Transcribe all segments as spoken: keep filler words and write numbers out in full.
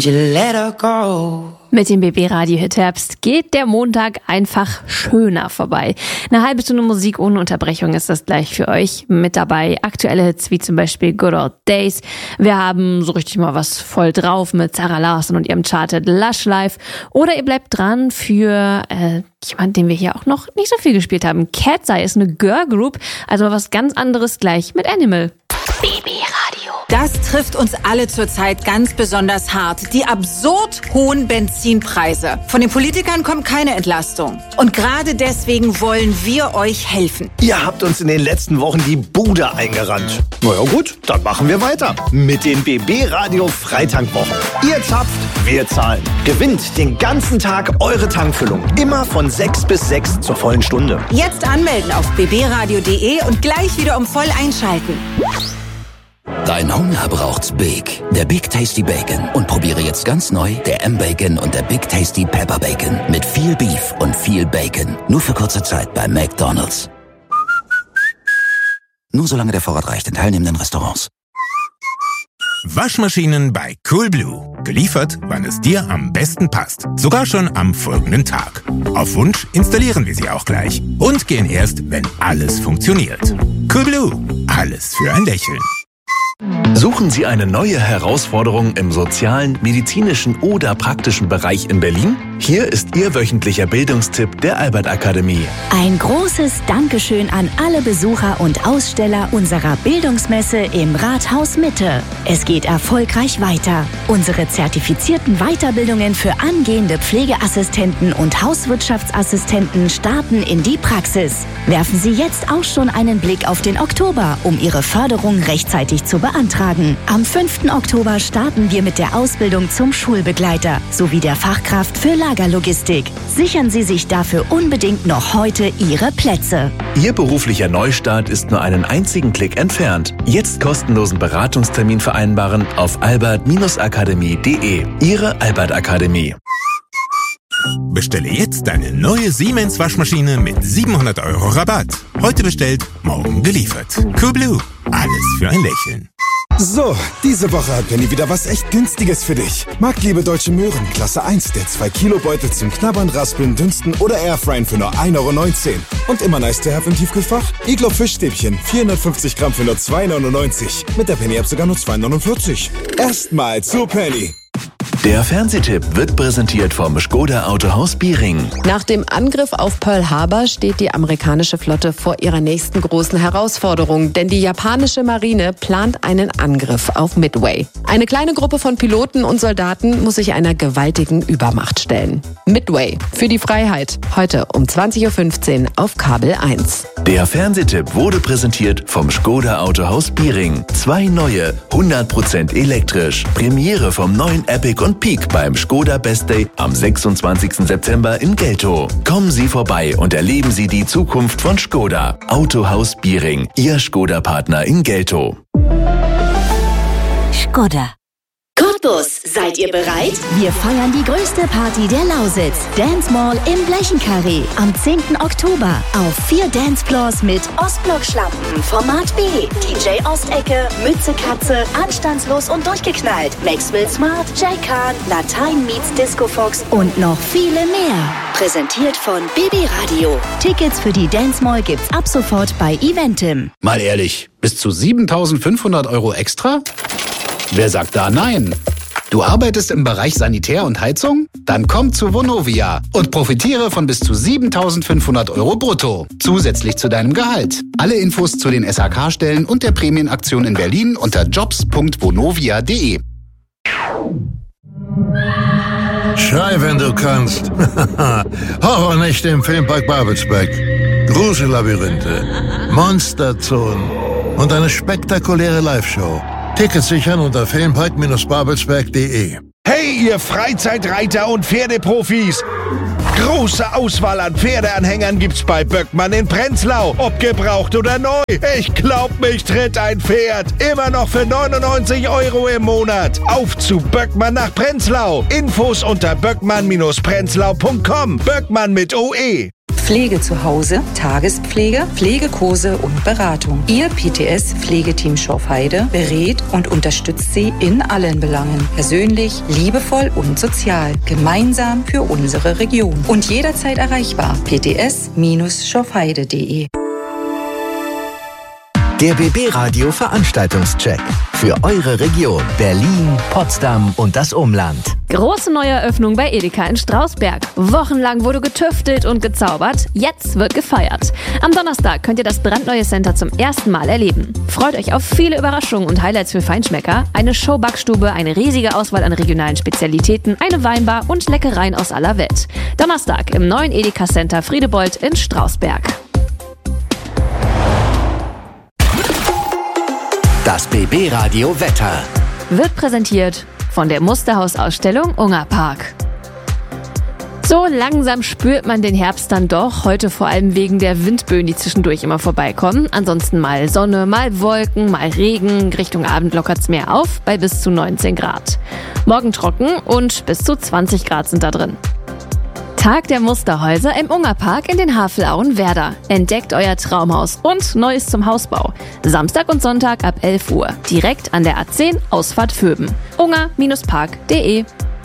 Let her go. Mit dem B B-Radio-Hit Herbst geht der Montag einfach schöner vorbei. Eine halbe Stunde Musik ohne Unterbrechung ist das gleich für euch. Mit dabei aktuelle Hits wie zum Beispiel Good Old Days. Wir haben so richtig mal was voll drauf mit Sarah Larsson und ihrem Charted Lush Life. Oder ihr bleibt dran für äh, jemanden, den wir hier auch noch nicht so viel gespielt haben. Cat's Eye ist eine Girl Group, also was ganz anderes gleich mit Animal. B B-Radio. Das trifft uns alle zurzeit ganz besonders hart. Die absurd hohen Benzinpreise. Von den Politikern kommt keine Entlastung. Und gerade deswegen wollen wir euch helfen. Ihr habt uns in den letzten Wochen die Bude eingerannt. Na ja gut, dann machen wir weiter. Mit den B B-Radio Freitankwochen. Ihr zapft, wir zahlen. Gewinnt den ganzen Tag eure Tankfüllung. Immer von sechs bis sechs zur vollen Stunde. Jetzt anmelden auf b b radio punkt d e und gleich wieder um voll einschalten. Dein Hunger braucht's Big. Der Big Tasty Bacon. Und probiere jetzt ganz neu der M-Bacon und der Big Tasty Pepper Bacon. Mit viel Beef und viel Bacon. Nur für kurze Zeit bei McDonald's. Nur solange der Vorrat reicht in teilnehmenden Restaurants. Waschmaschinen bei Coolblue. Geliefert, wann es dir am besten passt. Sogar schon am folgenden Tag. Auf Wunsch installieren wir sie auch gleich. Und gehen erst, wenn alles funktioniert. Coolblue. Alles für ein Lächeln. Suchen Sie eine neue Herausforderung im sozialen, medizinischen oder praktischen Bereich in Berlin? Hier ist Ihr wöchentlicher Bildungstipp der Albert Akademie. Ein großes Dankeschön an alle Besucher und Aussteller unserer Bildungsmesse im Rathaus Mitte. Es geht erfolgreich weiter. Unsere zertifizierten Weiterbildungen für angehende Pflegeassistenten und Hauswirtschaftsassistenten starten in die Praxis. Werfen Sie jetzt auch schon einen Blick auf den Oktober, um Ihre Förderung rechtzeitig zu beantragen. Am fünften Oktober starten wir mit der Ausbildung zum Schulbegleiter sowie der Fachkraft für Lagerlogistik. Sichern Sie sich dafür unbedingt noch heute Ihre Plätze. Ihr beruflicher Neustart ist nur einen einzigen Klick entfernt. Jetzt kostenlosen Beratungstermin vereinbaren auf albert akademie punkt de. Ihre Albert Akademie. Bestelle jetzt deine neue Siemens Waschmaschine mit siebenhundert Euro Rabatt. Heute bestellt, morgen geliefert. Coolblue. Alles für ein Lächeln. So, diese Woche hat Penny wieder was echt Günstiges für dich. Marktliebe Deutsche Möhren, Klasse eins, der zwei Kilo Beutel zum Knabbern, Raspeln, Dünsten oder Airfryen für nur ein Euro neunzehn. Und immer nice to have im Tiefkühlfach? Iglo Fischstäbchen, vierhundertfünfzig Gramm für nur zwei neunundneunzig. Mit der Penny-App sogar nur zwei neunundvierzig. Erstmal zu Penny. Der Fernsehtipp wird präsentiert vom Škoda Autohaus Biering. Nach dem Angriff auf Pearl Harbor steht die amerikanische Flotte vor ihrer nächsten großen Herausforderung, denn die japanische Marine plant einen Angriff auf Midway. Eine kleine Gruppe von Piloten und Soldaten muss sich einer gewaltigen Übermacht stellen. Midway für die Freiheit, heute um zwanzig Uhr fünfzehn auf Kabel eins. Der Fernsehtipp wurde präsentiert vom Škoda Autohaus Biering. Zwei neue, hundert Prozent elektrisch. Premiere vom neuen Epic und Peak beim Škoda Best Day am sechsundzwanzigsten September in Geltow. Kommen Sie vorbei und erleben Sie die Zukunft von Škoda. Autohaus Biering, Ihr Škoda-Partner in Geltow. Škoda. Cottbus, seid ihr bereit? Wir feiern die größte Party der Lausitz. Dance Mall im Blechenkarree. Am zehnten Oktober. Auf vier Dancefloors mit Ostblock-Schlampen, Format B, D J Ostecke, Mütze Katze, Anstandslos und durchgeknallt, Maxwell Smart, Jay Khan, Latein meets Disco Fox und noch viele mehr. Präsentiert von B B-Radio. Tickets für die Dance Mall gibt's ab sofort bei Eventim. Mal ehrlich, bis zu siebentausendfünfhundert Euro extra? Wer sagt da nein? Du arbeitest im Bereich Sanitär und Heizung? Dann komm zu Vonovia und profitiere von bis zu siebentausendfünfhundert Euro brutto. Zusätzlich zu deinem Gehalt. Alle Infos zu den S H K-Stellen und der Prämienaktion in Berlin unter jobs punkt vonovia punkt de. Schrei, wenn du kannst. Horrornächte im Filmpark Babelsberg. Grusellabyrinthe, Monsterzonen und eine spektakuläre Live-Show. Tickets sichern unter filmpark babelsberg punkt de. Hey, ihr Freizeitreiter und Pferdeprofis! Große Auswahl an Pferdeanhängern gibt's bei Böckmann in Prenzlau. Ob gebraucht oder neu. Ich glaub, mich tritt ein Pferd. Immer noch für neunundneunzig Euro im Monat. Auf zu Böckmann nach Prenzlau. Infos unter böckmann Bindestrich prenzlau punkt com. Böckmann mit O E. Pflege zu Hause, Tagespflege, Pflegekurse und Beratung. Ihr P T S-Pflegeteam Schorfheide berät und unterstützt Sie in allen Belangen. Persönlich, liebevoll und sozial. Gemeinsam für unsere Region. Und jederzeit erreichbar. p t s Bindestrich schorfheide punkt de Der B B-Radio Veranstaltungscheck. Für eure Region Berlin, Potsdam und das Umland. Große Neueröffnung bei Edeka in Strausberg. Wochenlang wurde getüftelt und gezaubert. Jetzt wird gefeiert. Am Donnerstag könnt ihr das brandneue Center zum ersten Mal erleben. Freut euch auf viele Überraschungen und Highlights für Feinschmecker, eine Showbackstube, eine riesige Auswahl an regionalen Spezialitäten, eine Weinbar und Leckereien aus aller Welt. Donnerstag im neuen Edeka Center Friedebold in Strausberg. Das B B-Radio Wetter wird präsentiert von der Musterhausausstellung Ungerpark. So langsam spürt man den Herbst dann doch, heute vor allem wegen der Windböen, die zwischendurch immer vorbeikommen. Ansonsten mal Sonne, mal Wolken, mal Regen. Richtung Abend lockert's mehr auf bei bis zu neunzehn Grad. Morgen trocken und bis zu zwanzig Grad sind da drin. Tag der Musterhäuser im Ungerpark in den Havelauen-Werder. Entdeckt euer Traumhaus und Neues zum Hausbau. Samstag und Sonntag ab elf Uhr. Direkt an der A zehn, Ausfahrt Vöben. unger Bindestrich park punkt de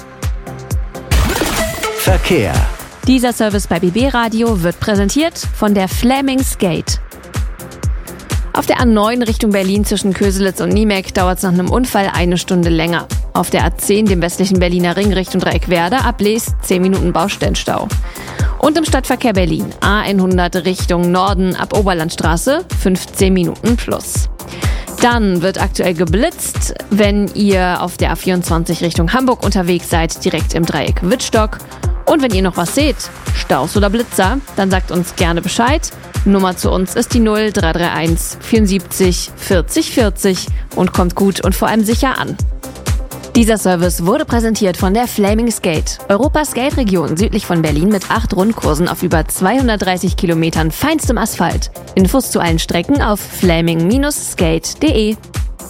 Verkehr. Dieser Service bei B B Radio wird präsentiert von der Flemings Gate. Auf der A neun Richtung Berlin zwischen Köselitz und Niemek dauert es nach einem Unfall eine Stunde länger. Auf der A zehn, dem westlichen Berliner Ring Richtung Dreieckwerder, ab Lees zehn Minuten Baustellenstau. Und im Stadtverkehr Berlin A hundert Richtung Norden ab Oberlandstraße fünfzehn Minuten plus. Dann wird aktuell geblitzt, wenn ihr auf der A vierundzwanzig Richtung Hamburg unterwegs seid, direkt im Dreieck Wittstock. Und wenn ihr noch was seht, Staus oder Blitzer, dann sagt uns gerne Bescheid. Nummer zu uns ist die null drei drei eins vierundsiebzig vierzig vierzig und kommt gut und vor allem sicher an. Dieser Service wurde präsentiert von der Flemings Gate, Europas Skate-Region südlich von Berlin mit acht Rundkursen auf über zweihundertdreißig Kilometern feinstem Asphalt. Infos zu allen Strecken auf fleming Bindestrich skate punkt de.